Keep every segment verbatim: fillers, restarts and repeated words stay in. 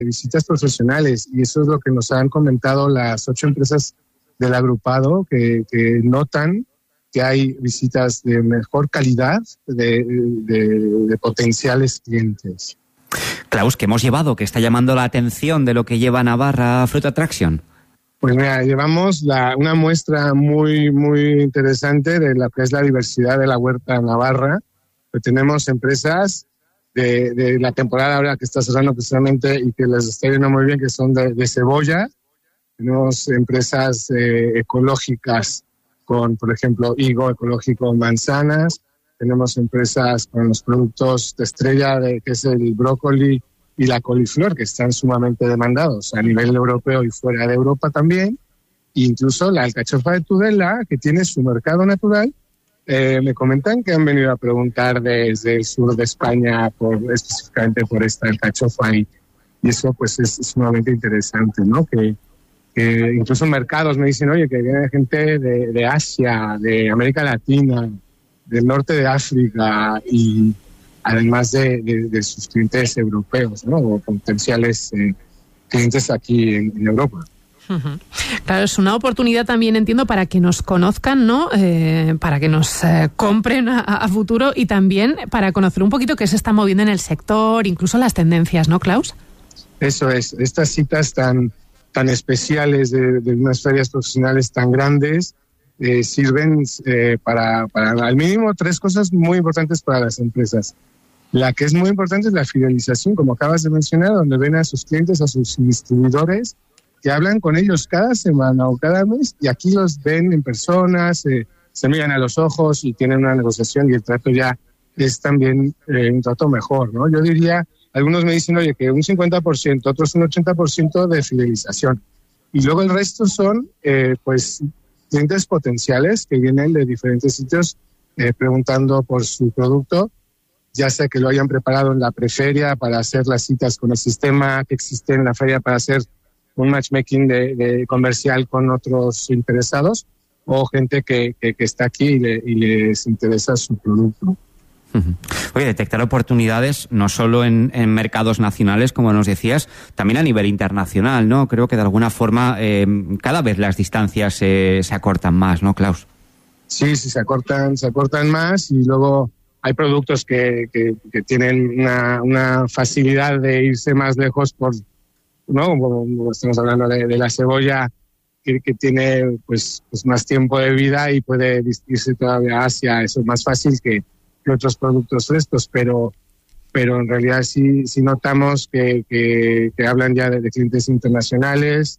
visitas profesionales, y eso es lo que nos han comentado las ocho empresas del agrupado, que, que notan que hay visitas de mejor calidad de, de, de potenciales clientes. Klaus, ¿qué hemos llevado? ¿Qué está llamando la atención de lo que lleva Navarra Fruit Attraction? Pues mira, llevamos la, una muestra muy, muy interesante de lo que es la diversidad de la huerta navarra. Pues tenemos empresas de, de la temporada ahora que está cerrando precisamente y que les está yendo muy bien, que son de, de cebolla. Tenemos empresas eh, ecológicas con, por ejemplo, higo ecológico, manzanas. Tenemos empresas con los productos de estrella, de, que es el brócoli y la coliflor, que están sumamente demandados a nivel europeo y fuera de Europa también. E incluso la alcachofa de Tudela, que tiene su mercado natural. Eh, me comentan que han venido a preguntar desde el sur de España por, específicamente por esta alcachofa, y, y eso pues es, es sumamente interesante, ¿no? Que, que incluso mercados me dicen, oye, que viene gente de, de Asia, de América Latina, del norte de África, y además de, de, de sus clientes europeos, ¿no? O potenciales eh, clientes aquí en, en Europa. Uh-huh. Claro, es una oportunidad también, entiendo, para que nos conozcan, ¿no? Eh, para que nos eh, compren a, a futuro, y también para conocer un poquito qué se está moviendo en el sector, incluso las tendencias, ¿no, Klaus? Eso es, estas citas tan, tan especiales de, de unas ferias profesionales tan grandes eh, sirven eh, para, para al mínimo tres cosas muy importantes para las empresas. La que es muy importante es la fidelización, como acabas de mencionar, donde ven a sus clientes, a sus distribuidores, que hablan con ellos cada semana o cada mes, y aquí los ven en persona, se, se miran a los ojos y tienen una negociación, y el trato ya es también eh, un trato mejor, ¿no? Yo diría, algunos me dicen, oye, que un cincuenta por ciento, otros un ochenta por ciento de fidelización. Y luego el resto son, eh, pues, clientes potenciales que vienen de diferentes sitios eh, preguntando por su producto, ya sea que lo hayan preparado en la preferia para hacer las citas con el sistema que existe en la feria para hacer un matchmaking de, de comercial con otros interesados, o gente que, que, que está aquí y, le, y les interesa su producto. Uh-huh. Oye, detectar oportunidades no solo en, en mercados nacionales, como nos decías, también a nivel internacional, ¿no? Creo que de alguna forma eh, cada vez las distancias eh, se acortan más, ¿no, Klaus? Sí, sí, se acortan, se acortan más, y luego hay productos que, que, que tienen una, una facilidad de irse más lejos por, ¿no? Como estamos hablando de, de la cebolla, que, que tiene pues, pues más tiempo de vida y puede irse todavía hacia eso, más fácil que, que otros productos frescos, pero pero en realidad sí, sí notamos que, que, que hablan ya de, de clientes internacionales,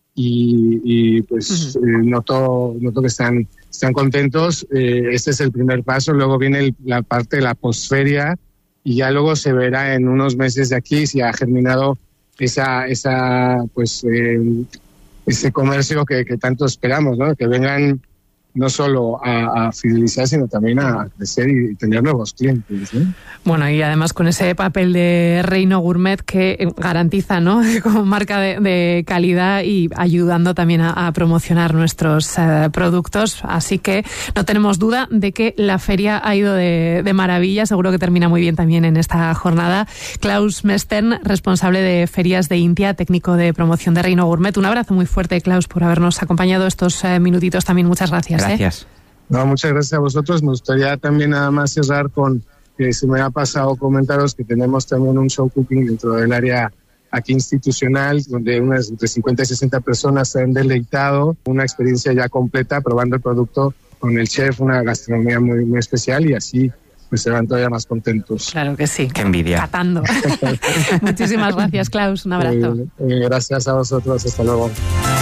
y, y pues uh-huh. eh, noto, noto que están, están contentos. Eh, este es el primer paso, luego viene el, la parte de la posferia, y ya luego se verá en unos meses de aquí si ha germinado esa esa pues eh, ese comercio que, que tanto esperamos, ¿no? Que vengan no solo a, a fidelizar, sino también a crecer y tener nuevos clientes, ¿no? Bueno, y además con ese papel de Reino Gourmet que garantiza, ¿no?, como marca de, de calidad, y ayudando también a, a promocionar nuestros eh, productos. Así que no tenemos duda de que la feria ha ido de, de maravilla. Seguro que termina muy bien también en esta jornada. Klaus Mestern, responsable de ferias de Intia, técnico de promoción de Reino Gourmet. Un abrazo muy fuerte, Klaus, por habernos acompañado estos eh, minutitos también. Muchas gracias. Gracias. ¿eh? No, muchas gracias a vosotros. Me gustaría también nada más cerrar con que se me ha pasado comentaros que tenemos también un show cooking dentro del área aquí institucional, donde unas entre cincuenta y sesenta personas se han deleitado, una experiencia ya completa probando el producto con el chef, una gastronomía muy, muy especial, y así pues se van todavía más contentos. Claro que sí. Qué envidia. Catando. Muchísimas gracias, Klaus. Un abrazo. Eh, eh, gracias a vosotros. Hasta luego.